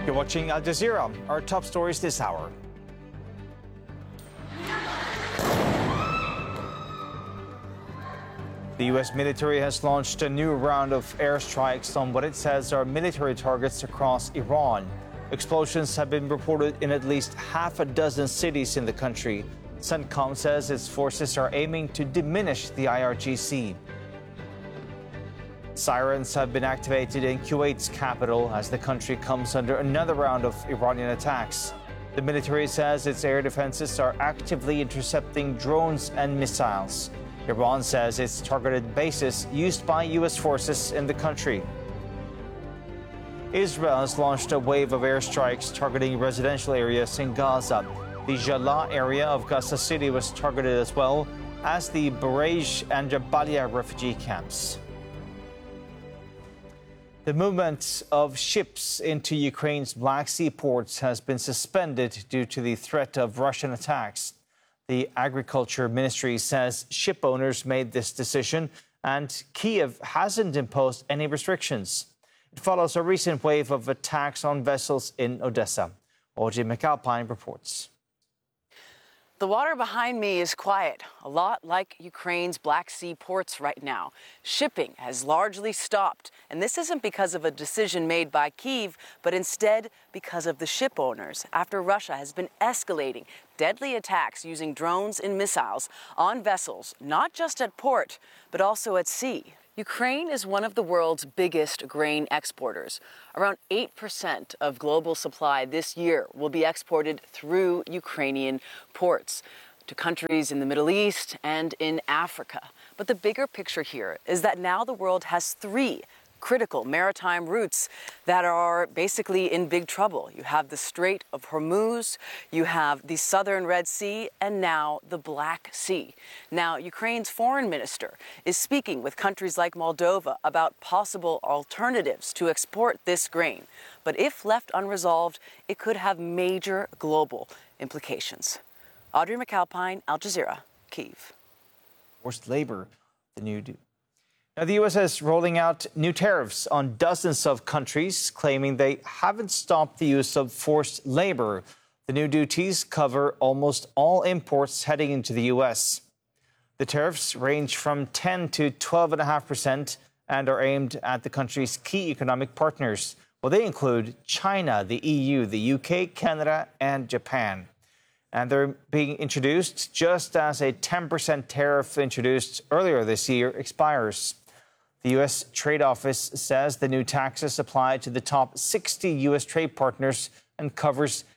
You're watching Al Jazeera. Our top stories this hour. The U.S. military has launched a new round of airstrikes on what it says are military targets across Iran. Explosions have been reported in at least half a dozen cities in the country. CENTCOM says its forces are aiming to diminish the IRGC. Sirens have been activated in Kuwait's capital as the country comes under another round of Iranian attacks. The military says its air defenses are actively intercepting drones and missiles. Iran says it's targeted bases used by U.S. forces in the country. Israel has launched a wave of airstrikes targeting residential areas in Gaza. The Jallah area of Gaza City was targeted as well as the Barej and Jabalia refugee camps. The movement of ships into Ukraine's Black Sea ports has been suspended due to the threat of Russian attacks. The Agriculture Ministry says ship owners made this decision and Kyiv hasn't imposed any restrictions. It follows a recent wave of attacks on vessels in Odessa. Audrey McAlpine reports. The water behind me is quiet, a lot like Ukraine's Black Sea ports right now. Shipping has largely stopped, and this isn't because of a decision made by Kyiv, but instead because of the ship owners, after Russia has been escalating deadly attacks using drones and missiles on vessels, not just at port, but also at sea. Ukraine is one of the world's biggest grain exporters. Around 8% of global supply this year will be exported through Ukrainian ports to countries in the Middle East and in Africa. But the bigger picture here is that now the world has three critical maritime routes that are basically in big trouble. You have the Strait of Hormuz, you have the southern Red Sea, and now the Black Sea. Now, Ukraine's foreign minister is speaking with countries like Moldova about possible alternatives to export this grain. But if left unresolved, it could have major global implications. Audrey McAlpine, Al Jazeera, Kyiv. Forced labor, the new Now, the U.S. is rolling out new tariffs on dozens of countries, claiming they haven't stopped the use of forced labor. The new duties cover almost all imports heading into the U.S. The tariffs range from 10 to 12.5% and are aimed at the country's key economic partners. Well, they include China, the EU, the UK, Canada, and Japan. And they're being introduced just as a 10% tariff introduced earlier this year expires. The U.S. Trade Office says the new taxes apply to the top 60 U.S. trade partners and covers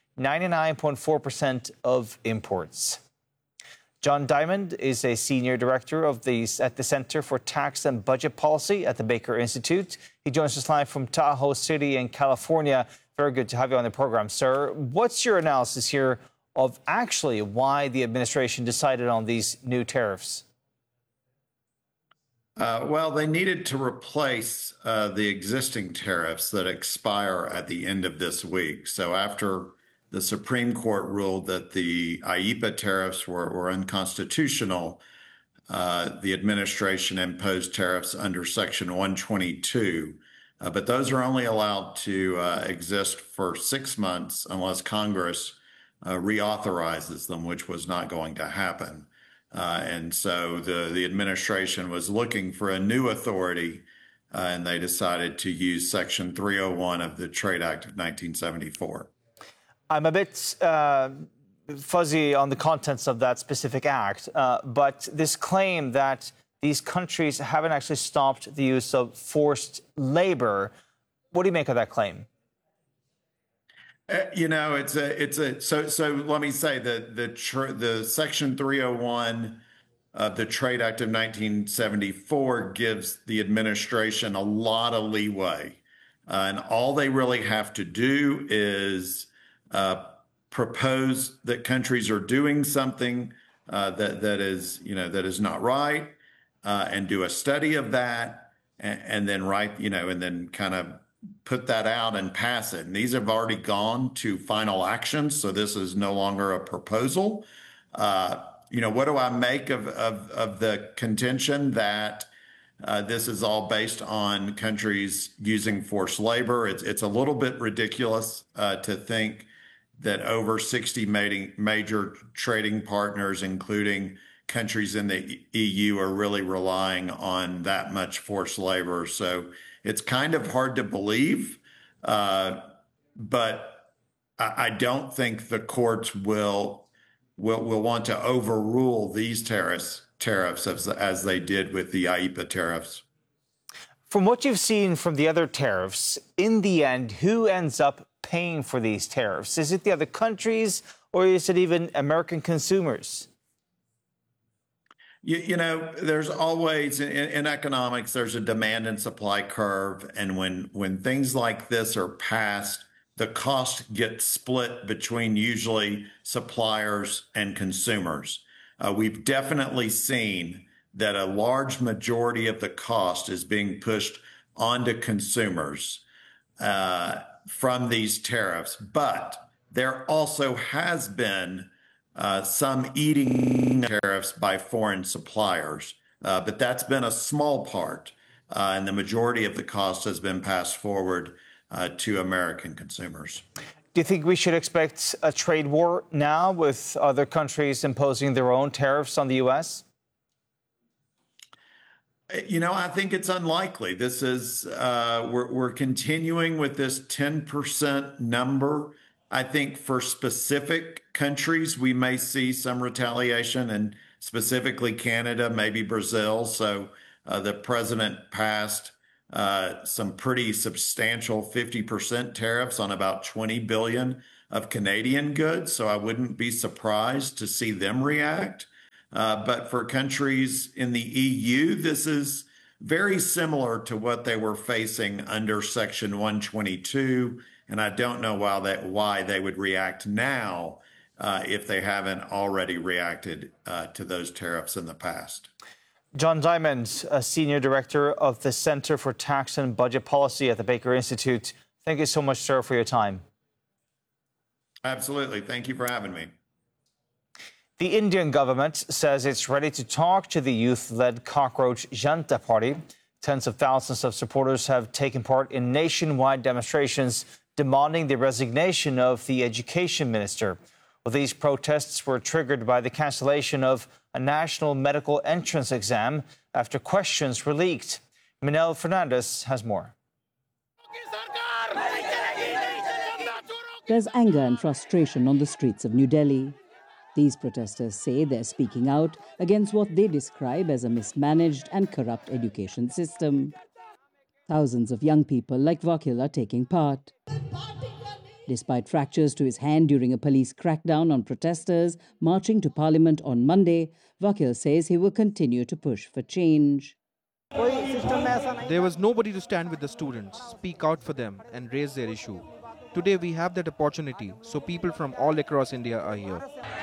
99.4% of imports. John Diamond is a senior director at the Center for Tax and Budget Policy at the Baker Institute. He joins us live from Tahoe City in California. Very good to have you on the program, sir. What's your analysis here of actually why the administration decided on these new tariffs? Well, they needed to replace the existing tariffs that expire at the end of this week. So after the Supreme Court ruled that the IEEPA tariffs were unconstitutional, the administration imposed tariffs under Section 122. But those are only allowed to exist for 6 months unless Congress reauthorizes them, which was not going to happen. And so the administration was looking for a new authority, and they decided to use Section 301 of the Trade Act of 1974. I'm a bit fuzzy on the contents of that specific act, but this claim that these countries haven't actually stopped the use of forced labor, what do you make of that claim? So let me say that the Section 301 of the Trade Act of 1974 gives the administration a lot of leeway, and all they really have to do is propose that countries are doing something that is not right, and do a study of that, and then and then kind of put that out and pass it. And these have already gone to final action, so this is no longer a proposal. What do I make of the contention that This is all based on countries using forced labor. It's a little bit ridiculous to think that over 60 major trading partners, including countries in the EU, are really relying on that much forced labor. So it's kind of hard to believe, but I don't think the courts will want to overrule these tariffs as they did with the IEEPA tariffs. From what you've seen from the other tariffs, in the end, who ends up paying for these tariffs? Is it the other countries, or is it even American consumers? You know, there's always in economics, there's a demand and supply curve. And when things like this are passed, the cost gets split between usually suppliers and consumers. We've definitely seen that a large majority of the cost is being pushed onto consumers from these tariffs. But there also has been some eating tariffs by foreign suppliers, but that's been a small part, and the majority of the cost has been passed forward to American consumers. Do you think we should expect a trade war now with other countries imposing their own tariffs on the U.S.? You know, I think it's unlikely. This is we're continuing with this 10% number. I think for specific countries, we may see some retaliation, and specifically Canada, maybe Brazil. So the president passed some pretty substantial 50% tariffs on about 20 billion of Canadian goods. So I wouldn't be surprised to see them react. But for countries in the EU, this is very similar to what they were facing under Section 122. And I don't know why they would react now if they haven't already reacted to those tariffs in the past. John Diamond, a senior director of the Center for Tax and Budget Policy at the Baker Institute. Thank you so much, sir, for your time. Absolutely. Thank you for having me. The Indian government says it's ready to talk to the youth-led Cockroach Janta Party. Tens of thousands of supporters have taken part in nationwide demonstrations demanding the resignation of the education minister. Well, these protests were triggered by the cancellation of a national medical entrance exam after questions were leaked. Minel Fernandez has more. There's anger and frustration on the streets of New Delhi. These protesters say they're speaking out against what they describe as a mismanaged and corrupt education system. Thousands of young people like Vakil are taking part. Despite fractures to his hand during a police crackdown on protesters marching to Parliament on Monday, Vakil says he will continue to push for change. There was nobody to stand with the students, speak out for them and raise their issue. Today we have that opportunity, so people from all across India are here.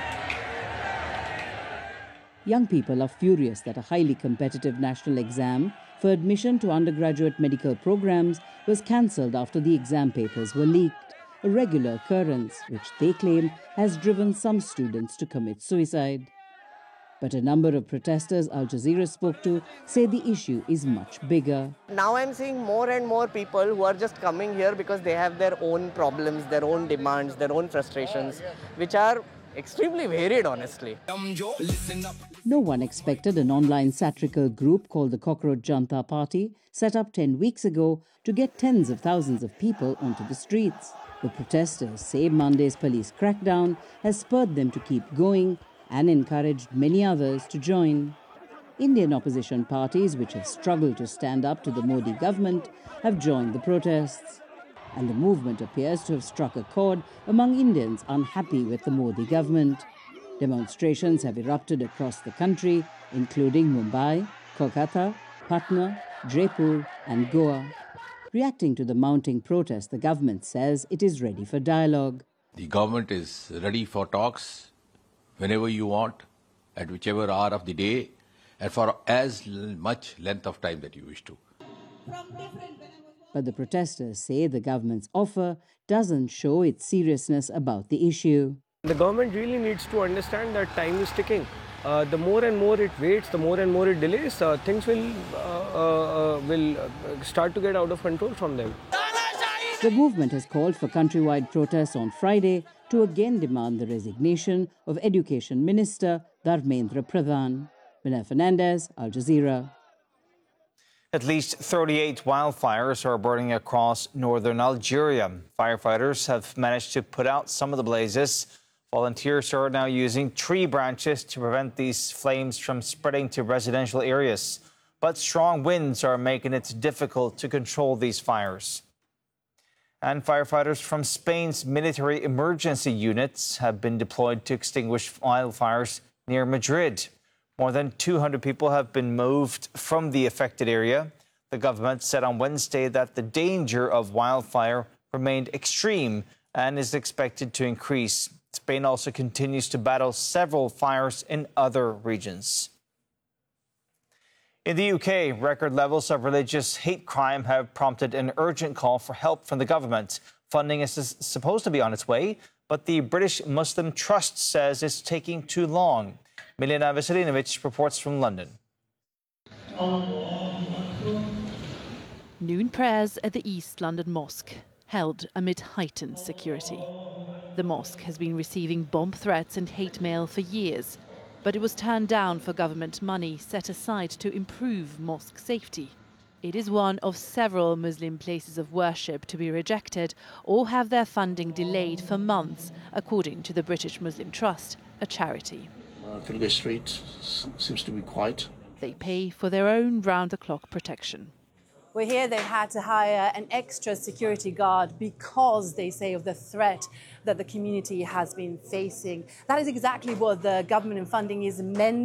Young people are furious that a highly competitive national exam for admission to undergraduate medical programs was cancelled after the exam papers were leaked, a regular occurrence which they claim has driven some students to commit suicide. But a number of protesters Al Jazeera spoke to say the issue is much bigger. Now I'm seeing more and more people who are just coming here because they have their own problems, their own demands, their own frustrations, which are extremely varied, honestly. No one expected an online satirical group called the Cockroach Janta Party, set up 10 weeks ago, to get tens of thousands of people onto the streets. The protesters say Monday's police crackdown has spurred them to keep going and encouraged many others to join. Indian opposition parties, which have struggled to stand up to the Modi government, have joined the protests. And the movement appears to have struck a chord among Indians unhappy with the Modi government. Demonstrations have erupted across the country, including Mumbai, Kolkata, Patna, Jaipur and Goa. Reacting to the mounting protest, the government says it is ready for dialogue. The government is ready for talks whenever you want, at whichever hour of the day, and for as much length of time that you wish to. But the protesters say the government's offer doesn't show its seriousness about the issue. The government really needs to understand that time is ticking. The more and more it waits, the more and more it delays, things will will start to get out of control from them. The movement has called for countrywide protests on Friday to again demand the resignation of Education Minister Dharmendra Pradhan. Vinay Fernandez, Al Jazeera. At least 38 wildfires are burning across northern Algeria. Firefighters have managed to put out some of the blazes. Volunteers are now using tree branches to prevent these flames from spreading to residential areas. But strong winds are making it difficult to control these fires. And firefighters from Spain's military emergency units have been deployed to extinguish wildfires near Madrid. More than 200 people have been moved from the affected area. The government said on Wednesday that the danger of wildfire remained extreme and is expected to increase. Spain also continues to battle several fires in other regions. In the UK, record levels of religious hate crime have prompted an urgent call for help from the government. Funding is supposed to be on its way, but the British Muslim Trust says it's taking too long. Milena Veselinovic reports from London. Noon prayers at the East London Mosque, held amid heightened security. The mosque has been receiving bomb threats and hate mail for years, but it was turned down for government money set aside to improve mosque safety. It is one of several Muslim places of worship to be rejected or have their funding delayed for months, according to the British Muslim Trust, a charity. Filgate Street seems to be quiet. They pay for their own round-the-clock protection. We're here, they've had to hire an extra security guard because they say of the threat that the community has been facing. That is exactly what the government and funding is meant